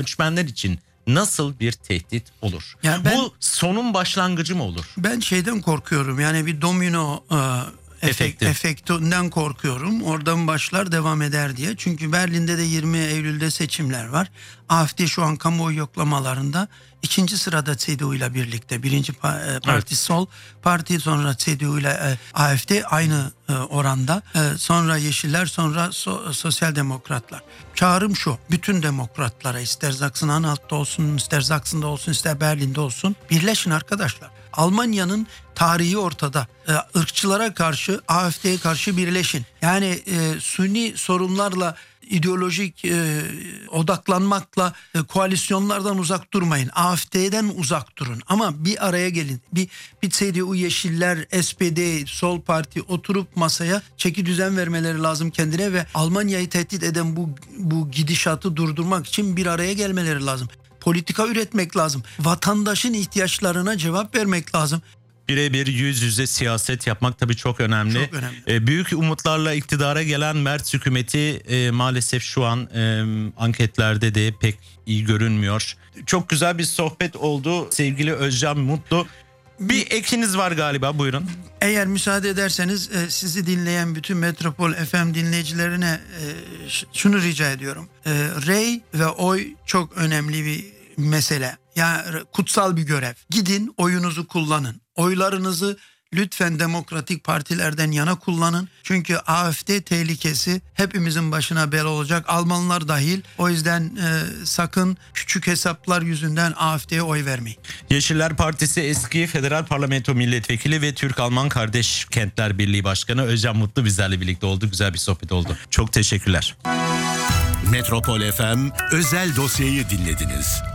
göçmenler için nasıl bir tehdit olur? Yani Bu sonun başlangıcı mı olur? Ben şeyden korkuyorum, yani bir domino efektinden korkuyorum. Oradan başlar devam eder diye. Çünkü Berlin'de de 20 Eylül'de seçimler var. AfD şu an kamuoyu yoklamalarında 2. sırada CDU ile birlikte. Birinci parti Evet. Sol Parti, sonra CDU ile AfD aynı oranda. Sonra Yeşiller, sonra Sosyal Demokratlar. Çağrım şu: bütün demokratlara, ister Sachsen-Anhalt'ta olsun, ister Sachsen'da olsun, ister Berlin'de olsun, birleşin arkadaşlar. Almanya'nın tarihi ortada. Irkçılara karşı, AfD'ye karşı birleşin. Yani suni sorunlarla, ideolojik odaklanmakla koalisyonlardan uzak durmayın. AfD'den uzak durun. Ama bir araya gelin. Bir CDU, Yeşiller, SPD, Sol Parti oturup masaya çeki düzen vermeleri lazım kendine ve Almanya'yı tehdit eden bu gidişatı durdurmak için bir araya gelmeleri lazım. Politika üretmek lazım. Vatandaşın ihtiyaçlarına cevap vermek lazım. Birebir yüz yüze siyaset yapmak tabii çok önemli. Çok önemli. Büyük umutlarla iktidara gelen Merz hükümeti maalesef şu an anketlerde de pek iyi görünmüyor. Çok güzel bir sohbet oldu sevgili Özcan Mutlu. Bir ekiniz var galiba, buyurun. Eğer müsaade ederseniz sizi dinleyen bütün Metropol FM dinleyicilerine şunu rica ediyorum. Rey ve oy çok önemli bir mesele. Yani kutsal bir görev. Gidin, oyunuzu kullanın. Oylarınızı lütfen demokratik partilerden yana kullanın. Çünkü AfD tehlikesi hepimizin başına bela olacak, Almanlar dahil. O yüzden sakın küçük hesaplar yüzünden AfD'ye oy vermeyin. Yeşiller Partisi eski Federal Parlamento Milletvekili ve Türk-Alman Kardeş Kentler Birliği Başkanı Özcan Mutlu bizlerle birlikte oldu. Güzel bir sohbet oldu. Çok teşekkürler. Metropol FM özel dosyayı dinlediniz.